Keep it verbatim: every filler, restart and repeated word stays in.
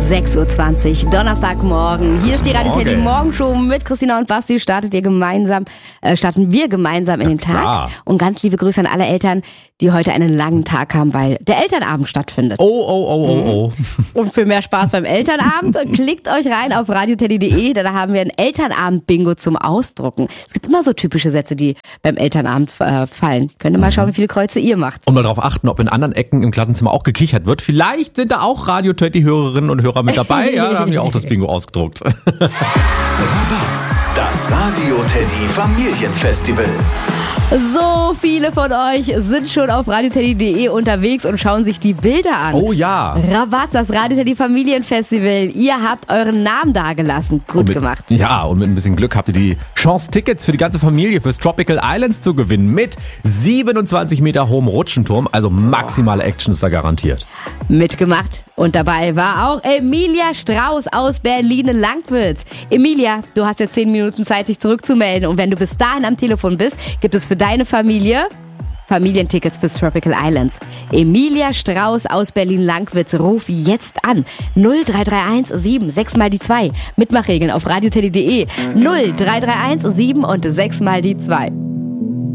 sechs Uhr zwanzig, Donnerstagmorgen. Hier ist die Radio Teddy Morgenshow mit Christina und Basti. Startet ihr gemeinsam, äh, starten wir gemeinsam in den Tag. Klar. Und ganz liebe Grüße an alle Eltern, die heute einen langen Tag haben, weil der Elternabend stattfindet. Oh, oh, oh, oh, oh. Und für mehr Spaß beim Elternabend, klickt euch rein auf radioteddy punkt de, da haben wir ein Elternabend-Bingo zum Ausdrucken. Es gibt immer so typische Sätze, die beim Elternabend äh, fallen. Könnt ihr mal schauen, wie viele Kreuze ihr macht. Und mal darauf achten, ob in anderen Ecken im Klassenzimmer auch gekichert wird. Vielleicht sind da auch Radio Teddy Hörerinnen und Hörer mit dabei. Ja, da haben die auch das Bingo ausgedruckt. Rabatz, das Radio Teddy Familienfestival. So viele von euch sind schon auf radioteddy punkt de unterwegs und schauen sich die Bilder an. Oh ja. Rabatz, das Radio Teddy Familienfestival. Ihr habt euren Namen dagelassen. Gut mit, gemacht. Ja, und mit ein bisschen Glück habt ihr die Chance, Tickets für die ganze Familie fürs Tropical Islands zu gewinnen. Mit siebenundzwanzig Meter hohem Rutschenturm. Also maximale Action ist da garantiert. Mitgemacht. Und dabei war auch Emilia Strauß aus Berlin-Langwitz. Emilia, du hast jetzt zehn Minuten Zeit, dich zurückzumelden. Und wenn du bis dahin am Telefon bist, gibt es für deine Familie Familientickets fürs Tropical Islands. Emilia Strauß aus Berlin-Langwitz, ruf jetzt an. null drei drei eins sieben sechs mal die zwei. Mitmachregeln auf radioteddy punkt de. null drei drei eins sieben und sechs mal die zwei.